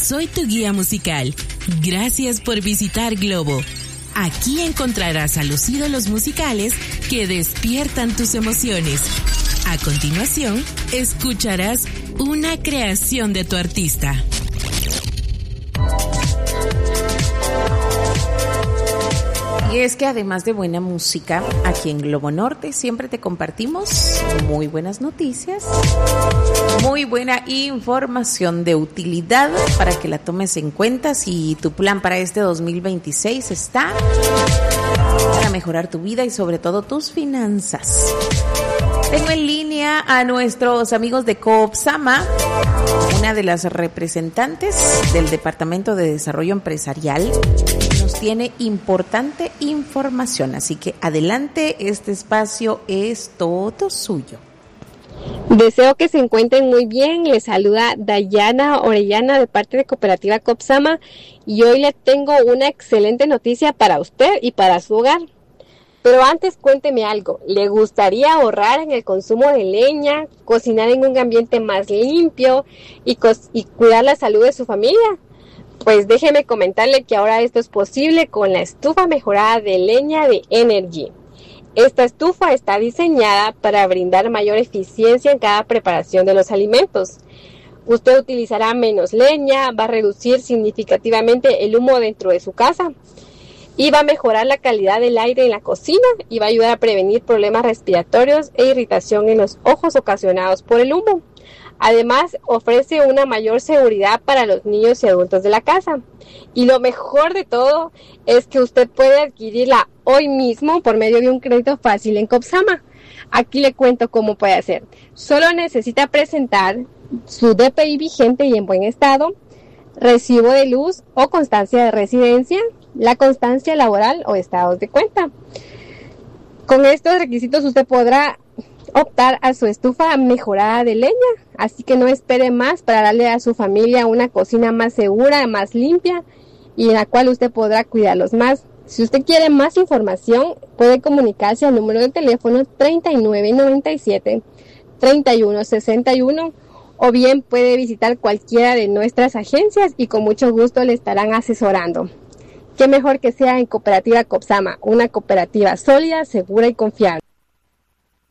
soy tu guía musical. Gracias por visitar Globo. Aquí encontrarás a los ídolos musicales que despiertan tus emociones. A continuación, escucharás una creación de tu artista. Y es que además de buena música, aquí en Globo Norte siempre te compartimos muy buenas noticias, muy buena información de utilidad para que la tomes en cuenta si tu plan para este 2026 está para mejorar tu vida y sobre todo tus finanzas. Tengo en línea a nuestros amigos de Coopsama, una de las representantes del Departamento de Desarrollo Empresarial. Nos tiene importante información, así que adelante, este espacio es todo suyo. Deseo que se encuentren muy bien. Les saluda Dayana Orellana de parte de Cooperativa Coopsama y hoy le tengo una excelente noticia para usted y para su hogar. Pero antes cuénteme algo, ¿le gustaría ahorrar en el consumo de leña, cocinar en un ambiente más limpio y cuidar la salud de su familia? Pues déjeme comentarle que ahora esto es posible con la estufa mejorada de leña de Energy. Esta estufa está diseñada para brindar mayor eficiencia en cada preparación de los alimentos. Usted utilizará menos leña, va a reducir significativamente el humo dentro de su casa y va a mejorar la calidad del aire en la cocina y va a ayudar a prevenir problemas respiratorios e irritación en los ojos ocasionados por el humo. Además, ofrece una mayor seguridad para los niños y adultos de la casa. Y lo mejor de todo es que usted puede adquirirla hoy mismo por medio de un crédito fácil en Coopsama. Aquí le cuento cómo puede hacer. Solo necesita presentar su DPI vigente y en buen estado, recibo de luz o constancia de residencia, la constancia laboral o estados de cuenta. Con estos requisitos usted podrá optar a su estufa mejorada de leña, así que no espere más para darle a su familia una cocina más segura, más limpia y en la cual usted podrá cuidarlos más. Si usted quiere más información, puede comunicarse al número de teléfono 3997-3161 o bien puede visitar cualquiera de nuestras agencias y con mucho gusto le estarán asesorando. Qué mejor que sea en Cooperativa Coopsama, una cooperativa sólida, segura y confiable.